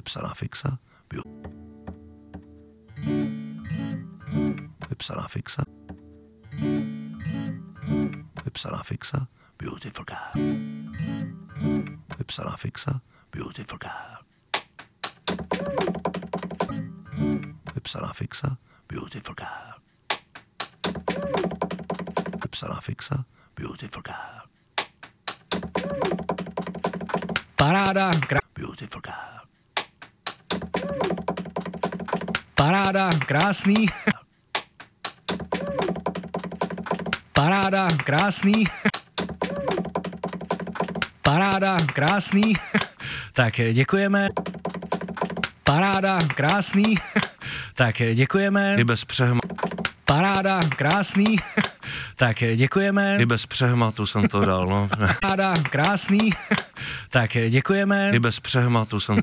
Vypsaná fixa. Vypsaná fixa. Vypsaná fixa. Beautiful girl. Vypsaná fixa. Beautiful girl. Vypsaná fixa. Beautiful girl. Vypsaná fixa. Beautiful girl. Paráda. Beautiful girl. Paráda. Krásný. Paráda. Krásný. Paráda. Krásný. Tak děkujeme. Paráda. Krásný. Tak děkujeme. I bez Paráda. Krásný. Tak děkujeme. I bez přehmatu jsem to dal, no. Paráda. Krásný. Tak děkujeme. I bez přehmatu jsem